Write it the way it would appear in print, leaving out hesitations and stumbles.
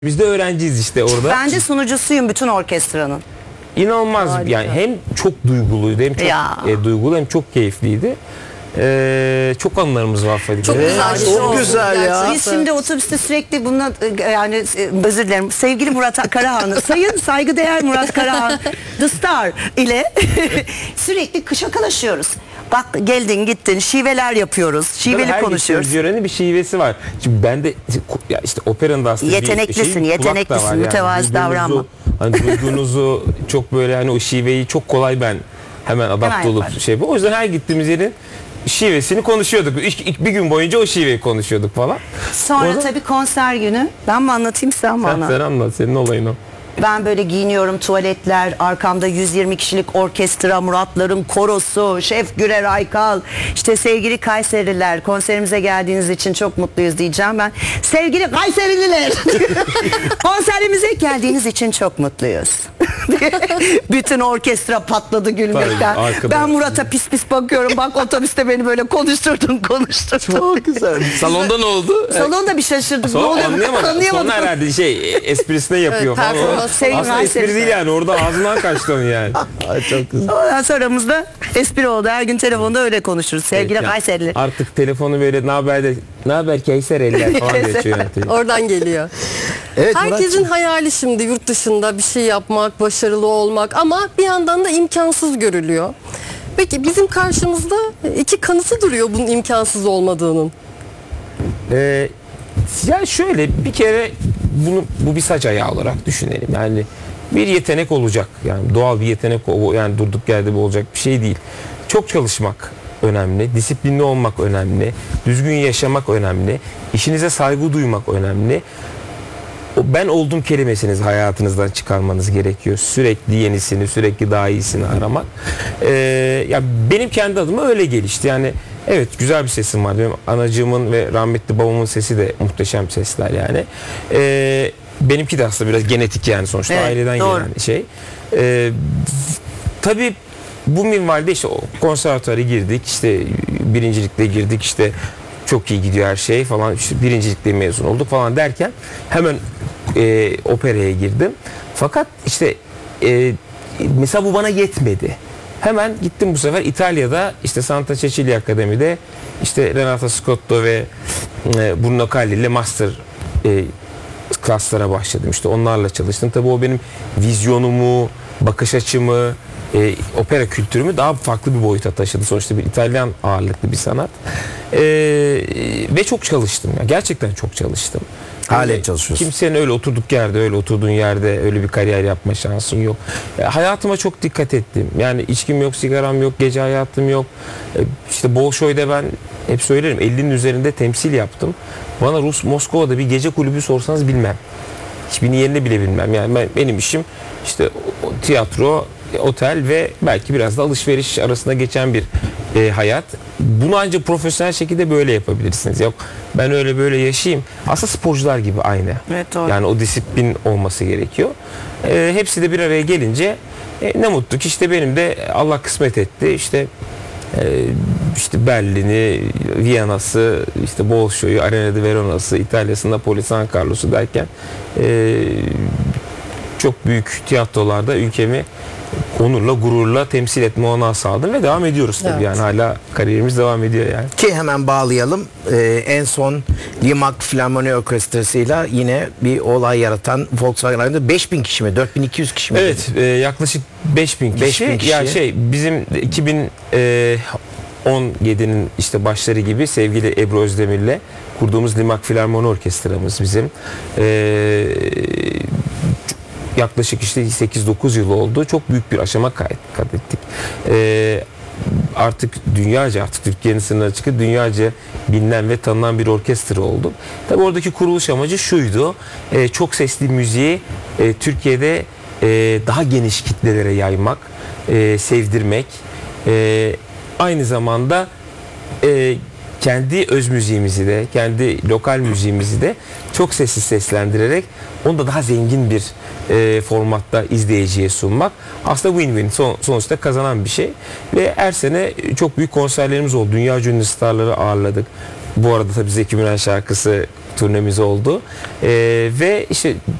Biz de öğrenciyiz işte orada. Ben de sunucusuyum bütün orkestranın. İnanılmaz Harika. yani, hem çok duyguluydu hem çok duygulu hem çok keyifliydi. Çok anılarımız var Fadime. Çok güzel. Çok güzel ya. Biz şimdi otobüste sürekli bununla yani özür dilerim. Sevgili Murat Karahan, sayın saygıdeğer Murat Karahan, The Star ile sürekli şakalaşıyoruz. Bak geldin gittin şiveler yapıyoruz. Şiveli konuşuyoruz. Her bir şivesi var. Şimdi ben de ya işte operanın da aslında yeteneklisin, yeteneklisin, mütevazı davranma. Hani duyduğunuzu çok böyle hani o şiveyi çok kolay ben hemen adapte olup şey yapıyorum. O yüzden her gittiğimiz yerin şivesini konuşuyorduk. Bir gün boyunca o şiveyi konuşuyorduk falan. Sonra tabii konser günü. Ben mi anlatayım sen mi anlat? Sen anlat, senin olayın o. Ben böyle giyiniyorum, tuvaletler, arkamda 120 kişilik orkestra, Muratların korosu, Şef Gürer Aykal, işte sevgili Kayserililer, konserimize geldiğiniz için çok mutluyuz diyeceğim ben. Sevgili Kayserililer, konserimize geldiğiniz için çok mutluyuz. Bütün orkestra patladı gülmekten. Ben Murat'a pis pis bakıyorum, bak otobüste beni böyle konuşturdun. Çok güzel. Salonda ne oldu? Salonda bir şaşırdık. Sonra anlayamadım. Sonra herhalde esprisine yapıyor falan. Aslında espri değil yani, orada ağzından kaçtı onu yani. Çok güzel. Ondan sonra aramızda espri oldu. Her gün telefonda öyle konuşuruz. Sevgili Evet, Kayserili. Artık telefonu böyle ne haber Kayserililer falan geçiyor yani. Oradan geliyor. Evet, herkesin hayali şimdi yurt dışında bir şey yapmak, başarılı olmak, ama bir yandan da imkansız görülüyor. Peki bizim karşımızda iki kanıtı duruyor bunun imkansız olmadığının. Yani şöyle bir kere bu bir saç ayağı olarak düşünelim. Yani bir yetenek olacak. Yani doğal bir yetenek, yani durduk yerde olacak bir şey değil. Çok çalışmak önemli, disiplinli olmak önemli, düzgün yaşamak önemli, işinize saygı duymak önemli. O ben oldum kelimesini hayatınızdan çıkarmanız gerekiyor. Sürekli yenisini, sürekli daha iyisini aramak. Ya benim kendi adıma öyle gelişti. Yani evet, güzel bir sesim var. Benim anacığımın ve rahmetli babamın sesi de muhteşem sesler yani. Benimki de aslında biraz genetik yani, sonuçta aileden gelen şey. Tabii bu minvalde işte konservatuara girdik, işte birincilikle girdik, işte çok iyi gidiyor her şey falan, işte birincilikle mezun olduk falan derken hemen operaya girdim. Fakat işte mesela bu bana yetmedi. Hemen gittim bu sefer İtalya'da, işte Santa Cecilia Akademi'de işte Renato Scotto ve Bruno Calli ile master klaslara başladım. İşte onlarla çalıştım. Tabii o benim vizyonumu, bakış açımı, opera kültürümü daha farklı bir boyuta taşıdı. Sonuçta bir İtalyan ağırlıklı bir sanat. Ve çok çalıştım. Yani gerçekten çok çalıştım. Halen çalışıyorsun. Kimsenin öyle oturduğun yerde öyle bir kariyer yapma şansın yok. Hayatıma çok dikkat ettim. Yani içkim yok, sigaram yok, gece hayatım yok. İşte Bolşoy'da ben hep söylerim 50'nin üzerinde temsil yaptım. Bana Moskova'da bir gece kulübü sorsanız bilmem. Hiçbirinin yerini bile bilmem. Yani benim işim işte tiyatro, otel ve belki biraz da alışveriş arasında geçen bir hayat. Bunu ancak profesyonel şekilde böyle yapabilirsiniz. Yok ben öyle böyle yaşayayım. Aslında sporcular gibi aynı. Evet, doğru. Yani o disiplin olması gerekiyor. Hepsi de bir araya gelince ne mutlu ki işte benim de Allah kısmet etti. İşte Berlin'i, Viyana'sı, işte Bolşoy'u, Arena di Verona'sı, İtalya'sı, Napoli, San Carlos'u derken çok büyük tiyatrolarda ülkemi onurla, gururla temsil etme olanağı sağladım ve devam ediyoruz tabii. Evet. Yani hala kariyerimiz devam ediyor yani. Ki hemen bağlayalım. En son Limak Filarmoni Orkestrası'yla yine bir olay yaratan Volkswagen Arena'da 5000 kişi mi? 4200 kişi mi? Evet, yaklaşık 5000 kişi. 5000 kişi. Ya bizim 2017'nin işte başları gibi sevgili Ebru Özdemir'le kurduğumuz Limak Filarmoni Orkestramız bizim. Yaklaşık işte 8-9 yıl oldu. Çok büyük bir aşama kat ettik. Artık Türkiye'nin sınırına çıkıp dünyaca bilinen ve tanınan bir orkestra olduk. Tabii oradaki kuruluş amacı şuydu. Çok sesli müziği Türkiye'de daha geniş kitlelere yaymak, sevdirmek. Aynı zamanda kendi öz müziğimizi de, kendi lokal müziğimizi de çok sessiz seslendirerek onu da daha zengin bir formatta izleyiciye sunmak. Aslında win-win, sonuçta kazanan bir şey. Ve her sene çok büyük konserlerimiz oldu. Dünya ünlü starları ağırladık. Bu arada tabii Zeki Müren şarkısı turnemiz oldu. Ve işte